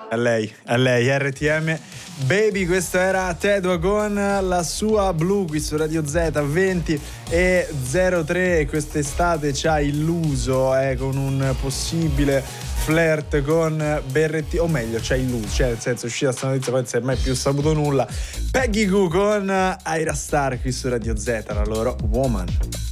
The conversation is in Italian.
A lei, RTM. Baby, questo era Tedua con la sua Blu qui su Radio Z, 20:03. Quest'estate ci ha illuso con un possibile flirt con Berrettini, o meglio ci ha illuso, cioè nel senso è uscita sta notizia, poi non si è mai più saputo nulla. Peggy Goo con Ira Star qui su Radio Z, la loro Woman.